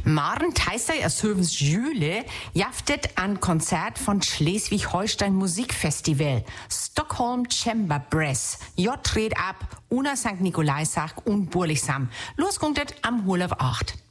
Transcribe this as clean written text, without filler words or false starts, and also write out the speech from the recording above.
Maren Teissei aus Sövens Jüle jaftet an Konzert von Schleswig-Holstein Musikfestival. Stockholm Chamber Brass. J tritt ab, Una St. Nikolaisach und Burlichsam. Los kommt am 8.